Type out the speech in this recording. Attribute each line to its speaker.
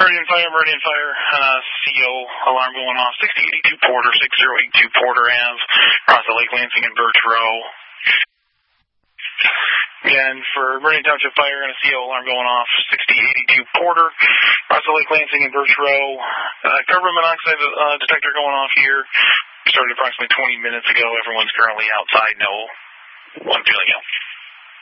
Speaker 1: Meridian Fire, CO alarm going off, 6082 Porter, 6082 Porter Ave, across the Lake Lansing and Birch Row. Again, for Meridian Township Fire and a CO alarm going off, 6082 Porter, across the Lake Lansing and Birch Row. Carbon monoxide detector going off here. Started approximately 20 minutes ago. Everyone's currently outside. No one feeling ill.